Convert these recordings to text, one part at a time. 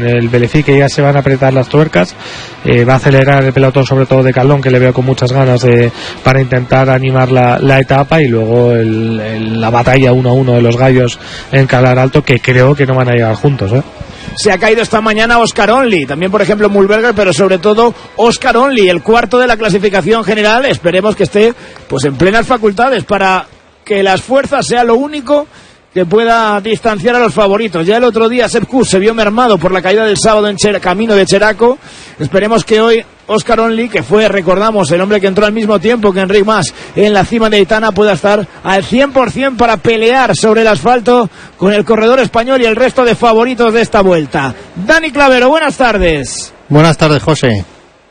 en el Belefique ya se van a apretar las tuercas, va a acelerar el pelotón, sobre todo de Calón, que le veo con muchas ganas para intentar animar la etapa, y luego la batalla 1-1 de los gallos en Calar Alto, que creo que no van a llegar juntos, Se ha caído esta mañana Oscar Only, también por ejemplo Mühlberger, pero sobre todo Oscar Only, el cuarto de la clasificación general. Esperemos que esté pues en plenas facultades para que las fuerzas sea lo único que pueda distanciar a los favoritos. Ya el otro día Sepp Kuss se vio mermado por la caída del sábado en camino de Cheraco. Esperemos que hoy Oscar Only, que fue, recordamos, el hombre que entró al mismo tiempo que Enric Mas en la cima de Aitana, pueda estar al 100% para pelear sobre el asfalto con el corredor español y el resto de favoritos de esta vuelta. Dani Clavero, buenas tardes. Buenas tardes, José.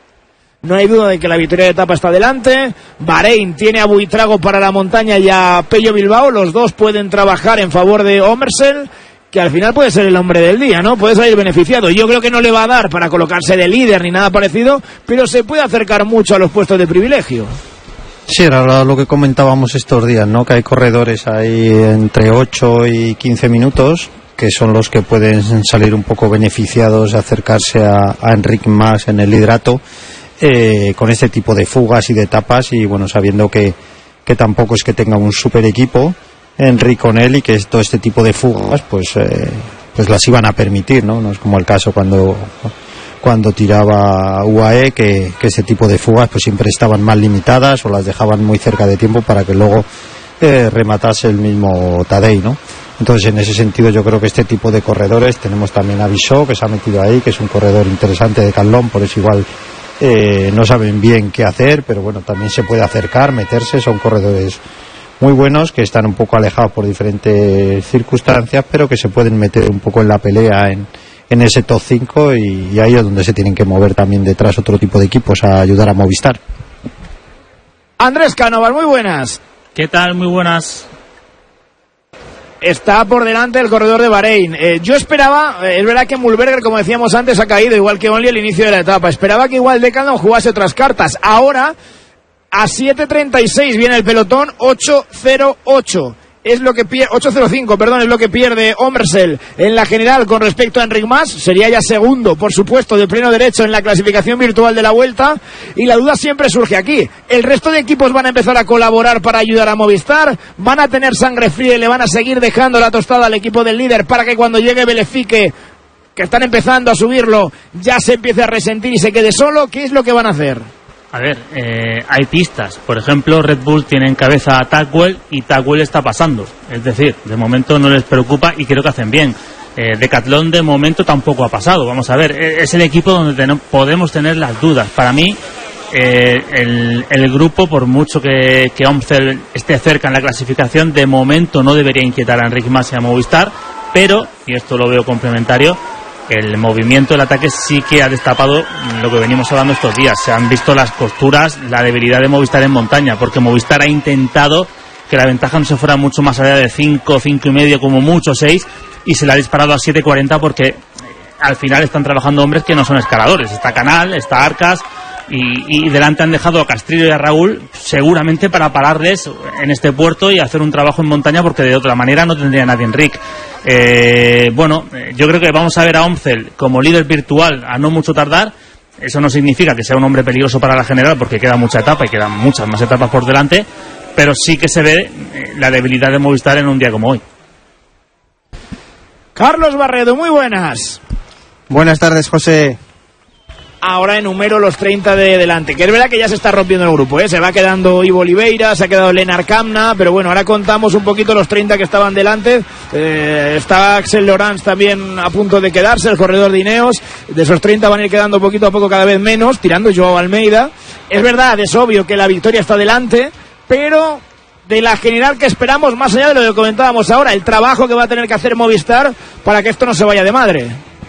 No hay duda de que la victoria de etapa está adelante. Bahrein tiene a Buitrago para la montaña y a Pello Bilbao. Los dos pueden trabajar en favor de Omersel, que al final puede ser el hombre del día, ¿no? Puede salir beneficiado. Yo creo que no le va a dar para colocarse de líder ni nada parecido, pero se puede acercar mucho a los puestos de privilegio. Sí, era lo que comentábamos estos días, ¿no? Que hay corredores ahí entre 8 y 15 minutos, que son los que pueden salir un poco beneficiados de acercarse a Enric Mas en el liderato. Con este tipo de fugas y de etapas, y bueno, sabiendo que tampoco es que tenga un super equipo Enric con él, y que todo este tipo de fugas pues las iban a permitir, ¿no? No es como el caso cuando tiraba UAE, que ese tipo de fugas pues siempre estaban más limitadas o las dejaban muy cerca de tiempo para que luego rematase el mismo Tadej, ¿no? Entonces, en ese sentido, yo creo que este tipo de corredores, tenemos también a Bissot, que se ha metido ahí, que es un corredor interesante de Calón, por eso igual no saben bien qué hacer, pero bueno, también se puede acercar, meterse. Son corredores muy buenos que están un poco alejados por diferentes circunstancias, pero que se pueden meter un poco en la pelea en ese top 5, y ahí es donde se tienen que mover también detrás otro tipo de equipos a ayudar a Movistar. Andrés Cánovas, muy buenas. ¿Qué tal? Muy buenas. Está por delante el corredor de Bahrein. Yo esperaba, es verdad que Mühlberger, como decíamos antes, ha caído igual que Only al inicio de la etapa. Esperaba que igual Decathlon jugase otras cartas. Ahora, a 7.36 viene el pelotón, 8.08. Es lo que 8.05, perdón, es lo que pierde Omersel en la general con respecto a Enric Mas. Sería ya segundo, por supuesto, de pleno derecho en la clasificación virtual de la Vuelta. Y la duda siempre surge aquí. ¿El resto de equipos van a empezar a colaborar para ayudar a Movistar? ¿Van a tener sangre fría y le van a seguir dejando la tostada al equipo del líder para que cuando llegue Belefique, que están empezando a subirlo, ya se empiece a resentir y se quede solo? ¿Qué es lo que van a hacer? A ver, hay pistas. Por ejemplo, Red Bull tiene en cabeza a Tackwell y Tackwell está pasando. Es decir, de momento no les preocupa y creo que hacen bien. Decathlon de momento tampoco ha pasado. Vamos a ver, es el equipo donde podemos tener las dudas. Para mí, el grupo, por mucho que Omersel esté cerca en la clasificación, de momento no debería inquietar a Enric Mas y a Movistar, pero, y esto lo veo complementario, el movimiento del ataque sí que ha destapado lo que venimos hablando estos días. Se han visto las costuras, la debilidad de Movistar en montaña, porque Movistar ha intentado que la ventaja no se fuera mucho más allá de 5, 5,5, como mucho 6, y se le ha disparado a 7.40 porque al final están trabajando hombres que no son escaladores. Está Canal, está Arcas, y delante han dejado a Castrillo y a Raúl seguramente para pararles en este puerto y hacer un trabajo en montaña, porque de otra manera no tendría nadie Enric. Yo creo que vamos a ver a Omersel como líder virtual a no mucho tardar. Eso no significa que sea un hombre peligroso para la general, porque queda mucha etapa y quedan muchas más etapas por delante, pero sí que se ve la debilidad de Movistar en un día como hoy. Carlos Barredo, muy buenas. Buenas tardes, José. Ahora enumero los 30 de delante, que es verdad que ya se está rompiendo el grupo, se va quedando Ivo Oliveira, se ha quedado Lennart Kamna, pero bueno, ahora contamos un poquito los 30 que estaban delante. Está Axel Laurens también a punto de quedarse, el corredor de Ineos. De esos 30 van a ir quedando poquito a poco cada vez menos, tirando Joao Almeida. Es verdad, es obvio que la victoria está delante, pero de la general que esperamos, más allá de lo que comentábamos ahora, el trabajo que va a tener que hacer Movistar para que esto no se vaya de madre.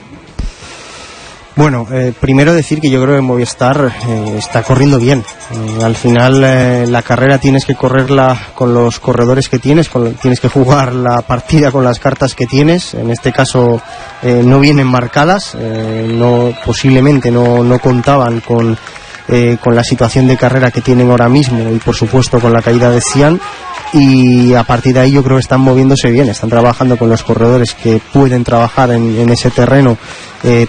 Bueno, primero decir que yo creo que Movistar está corriendo bien. Al final la carrera tienes que correrla con los corredores que tienes, tienes que jugar la partida con las cartas que tienes. En este caso no vienen marcadas, posiblemente no contaban con la situación de carrera que tienen ahora mismo, y por supuesto con la caída de Cian. Y a partir de ahí yo creo que están moviéndose bien, están trabajando con los corredores que pueden trabajar en ese terreno